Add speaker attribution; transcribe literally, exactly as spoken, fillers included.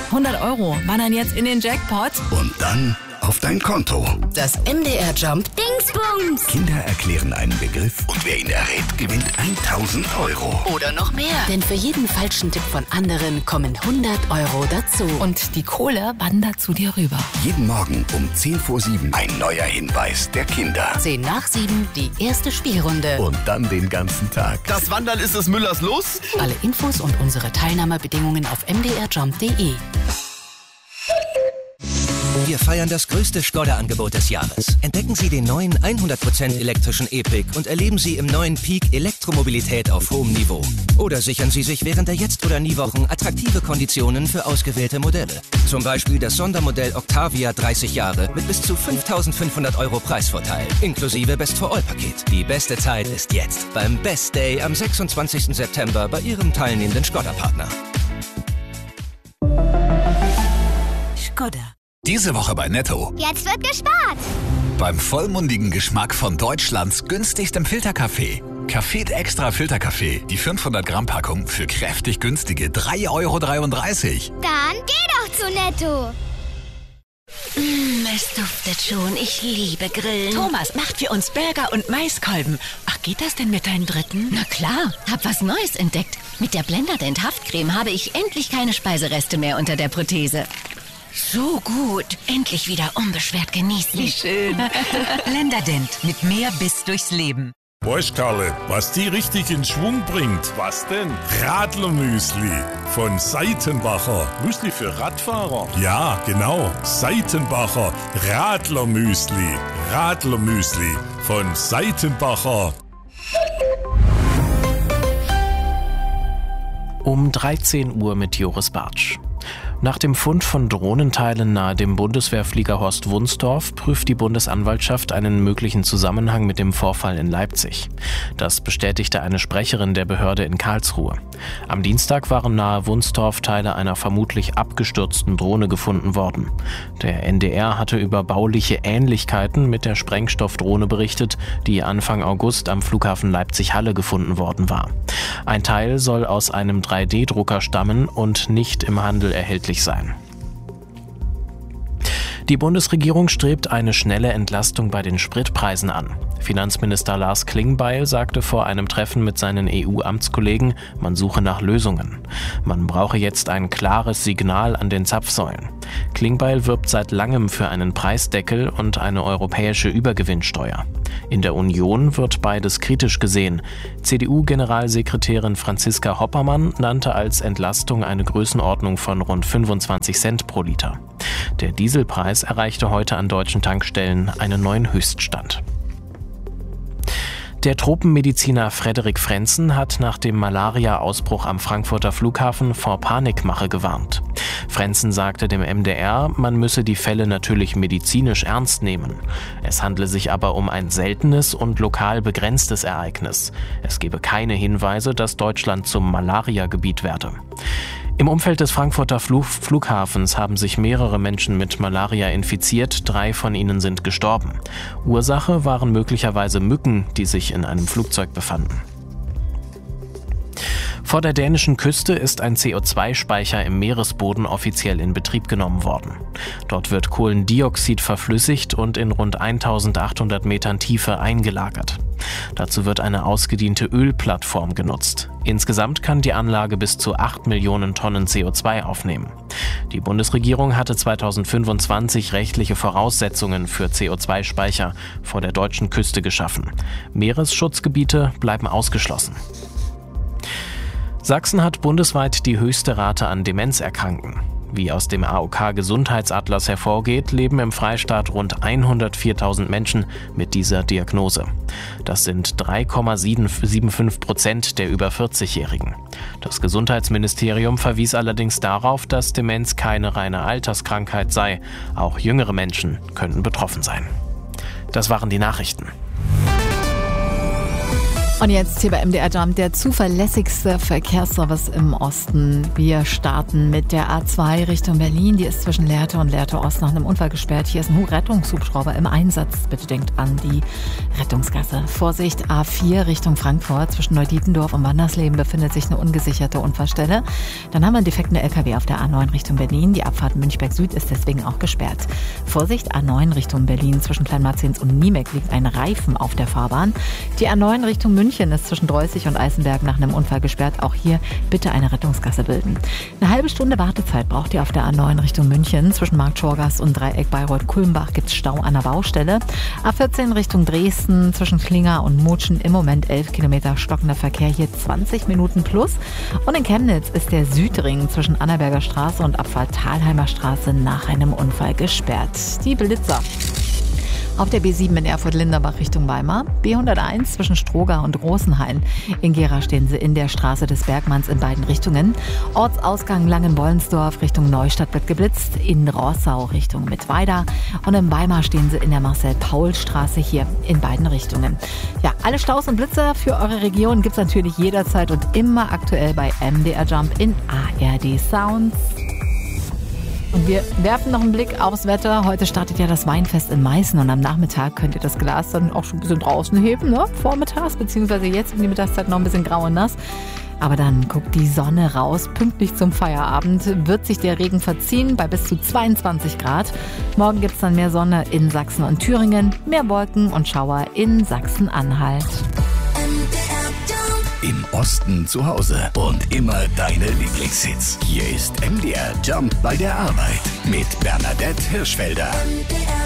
Speaker 1: hundert Euro wandern jetzt in den Jackpot.
Speaker 2: Und dann auf dein Konto.
Speaker 3: Das M D R Jump Dingsbums.
Speaker 2: Kinder erklären einen Begriff und wer ihn errät, gewinnt tausend Euro.
Speaker 3: Oder noch mehr. Denn für jeden falschen Tipp von anderen kommen hundert Euro dazu.
Speaker 1: Und die Kohle wandert zu dir rüber.
Speaker 2: Jeden Morgen um zehn vor sieben ein neuer Hinweis der Kinder.
Speaker 3: zehn nach sieben die erste Spielrunde.
Speaker 2: Und dann den ganzen Tag.
Speaker 4: Das Wandern ist des Müllers Los.
Speaker 3: Alle Infos und unsere Teilnahmebedingungen auf m d r jump punkt d e.
Speaker 5: Wir feiern das größte Skoda-Angebot des Jahres. Entdecken Sie den neuen hundert Prozent elektrischen E-Pick und erleben Sie im neuen Peak Elektromobilität auf hohem Niveau. Oder sichern Sie sich während der Jetzt- oder Nie-Wochen attraktive Konditionen für ausgewählte Modelle. Zum Beispiel das Sondermodell Octavia dreißig Jahre mit bis zu fünftausendfünfhundert Euro Preisvorteil, inklusive Best-for-All-Paket. Die beste Zeit ist jetzt beim Best Day am sechsundzwanzigsten September bei Ihrem teilnehmenden Skoda-Partner.
Speaker 3: Skoda.
Speaker 6: Diese Woche bei Netto.
Speaker 7: Jetzt wird gespart.
Speaker 6: Beim vollmundigen Geschmack von Deutschlands günstigstem Filterkaffee. Café Extra Filterkaffee. Die fünfhundert Gramm Packung für kräftig günstige drei Euro dreiunddreißig.
Speaker 7: Dann geh doch zu Netto.
Speaker 8: Mmh, es duftet schon. Ich liebe Grillen. Thomas macht für uns Burger und Maiskolben. Ach, geht das denn mit deinen Dritten?
Speaker 9: Na klar, hab was Neues entdeckt. Mit der Blenderdent Haftcreme habe ich endlich keine Speisereste mehr unter der Prothese.
Speaker 8: So gut. Endlich wieder unbeschwert genießen.
Speaker 9: Wie schön.
Speaker 8: Blenderdent. Mit mehr Biss durchs Leben.
Speaker 10: Weißt Karle, was die richtig in Schwung bringt? Was denn? Radlermüsli von Seitenbacher. Müsli für Radfahrer? Ja, genau. Seitenbacher Radlermüsli. Radlermüsli von Seitenbacher.
Speaker 11: Um dreizehn Uhr mit Joris Bartsch. Nach dem Fund von Drohnenteilen nahe dem Bundeswehrflieger Horst Wunstorf prüft die Bundesanwaltschaft einen möglichen Zusammenhang mit dem Vorfall in Leipzig. Das bestätigte eine Sprecherin der Behörde in Karlsruhe. Am Dienstag waren nahe Wunstorf Teile einer vermutlich abgestürzten Drohne gefunden worden. Der N D R hatte über bauliche Ähnlichkeiten mit der Sprengstoffdrohne berichtet, die Anfang August am Flughafen Leipzig-Halle gefunden worden war. Ein Teil soll aus einem drei D Drucker stammen und nicht im Handel erhältlich sein. Die Bundesregierung strebt eine schnelle Entlastung bei den Spritpreisen an. Finanzminister Lars Klingbeil sagte vor einem Treffen mit seinen E U-Amtskollegen, man suche nach Lösungen. Man brauche jetzt ein klares Signal an den Zapfsäulen. Klingbeil wirbt seit langem für einen Preisdeckel und eine europäische Übergewinnsteuer. In der Union wird beides kritisch gesehen. C D U-Generalsekretärin Franziska Hoppermann nannte als Entlastung eine Größenordnung von rund fünfundzwanzig Cent pro Liter. Der Dieselpreis erreichte heute an deutschen Tankstellen einen neuen Höchststand. Der Tropenmediziner Frederik Frenzen hat nach dem Malaria-Ausbruch am Frankfurter Flughafen vor Panikmache gewarnt. Frenzen sagte dem M D R, man müsse die Fälle natürlich medizinisch ernst nehmen. Es handle sich aber um ein seltenes und lokal begrenztes Ereignis. Es gebe keine Hinweise, dass Deutschland zum Malaria-Gebiet werde. Im Umfeld des Frankfurter Flug- Flughafens haben sich mehrere Menschen mit Malaria infiziert, drei von ihnen sind gestorben. Ursache waren möglicherweise Mücken, die sich in einem Flugzeug befanden. Vor der dänischen Küste ist ein C O zwei Speicher im Meeresboden offiziell in Betrieb genommen worden. Dort wird Kohlendioxid verflüssigt und in rund eintausendachthundert Metern Tiefe eingelagert. Dazu wird eine ausgediente Ölplattform genutzt. Insgesamt kann die Anlage bis zu acht Millionen Tonnen C O zwei aufnehmen. Die Bundesregierung hatte zweitausendfünfundzwanzig rechtliche Voraussetzungen für C O zwei Speicher vor der deutschen Küste geschaffen. Meeresschutzgebiete bleiben ausgeschlossen. Sachsen hat bundesweit die höchste Rate an Demenzerkrankten. Wie aus dem A O K-Gesundheitsatlas hervorgeht, leben im Freistaat rund hundertviertausend Menschen mit dieser Diagnose. Das sind drei Komma fünfundsiebzig Prozent der über vierzig-Jährigen. Das Gesundheitsministerium verwies allerdings darauf, dass Demenz keine reine Alterskrankheit sei. Auch jüngere Menschen könnten betroffen sein. Das waren die Nachrichten.
Speaker 1: Und jetzt hier bei M D R Jump, der zuverlässigste Verkehrsservice im Osten. Wir starten mit der A zwei Richtung Berlin. Die ist zwischen Lehrte und Lehrte Ost nach einem Unfall gesperrt. Hier ist ein Rettungshubschrauber im Einsatz. Bitte denkt an die Rettungsgasse. Vorsicht, A vier Richtung Frankfurt. Zwischen Neudietendorf und Wandersleben befindet sich eine ungesicherte Unfallstelle. Dann haben wir einen defekten L K W auf der A neun Richtung Berlin. Die Abfahrt Münchberg Süd ist deswegen auch gesperrt. Vorsicht, A neun Richtung Berlin. Zwischen Kleinmarzens und Niemek liegt ein Reifen auf der Fahrbahn. Die A neun Richtung München München ist zwischen Dreußig und Eisenberg nach einem Unfall gesperrt. Auch hier bitte eine Rettungsgasse bilden. Eine halbe Stunde Wartezeit braucht ihr auf der A neun Richtung München. Zwischen Markt Schorgast und Dreieck Bayreuth-Kulmbach gibt es Stau an der Baustelle. A vierzehn Richtung Dresden zwischen Klinger und Mutschen im Moment elf Kilometer stockender Verkehr, hier zwanzig Minuten plus. Und in Chemnitz ist der Südring zwischen Annaberger Straße und Abfahrt Thalheimer Straße nach einem Unfall gesperrt. Die Blitzer. Auf der B sieben in Erfurt-Linderbach Richtung Weimar, B hunderteins zwischen Stroga und Rosenhain. In Gera stehen sie in der Straße des Bergmanns in beiden Richtungen. Ortsausgang Langenbollensdorf Richtung Neustadt wird geblitzt, in Rossau Richtung Mittweida. Und in Weimar stehen sie in der Marcel-Paul-Straße hier in beiden Richtungen. Ja, alle Staus und Blitzer für eure Region gibt's natürlich jederzeit und immer aktuell bei M D R Jump in A R D Sounds. Und wir werfen noch einen Blick aufs Wetter. Heute startet ja das Weinfest in Meißen und am Nachmittag könnt ihr das Glas dann auch schon ein bisschen draußen heben, ne? Vormittags, beziehungsweise jetzt um die Mittagszeit noch ein bisschen grau und nass. Aber dann guckt die Sonne raus. Pünktlich zum Feierabend wird sich der Regen verziehen bei bis zu zweiundzwanzig Grad. Morgen gibt es dann mehr Sonne in Sachsen und Thüringen, mehr Wolken und Schauer in Sachsen-Anhalt.
Speaker 2: Im Osten zu Hause und immer deine Lieblingshits. Hier ist M D R Jump bei der Arbeit mit Bernadette Hirschfelder.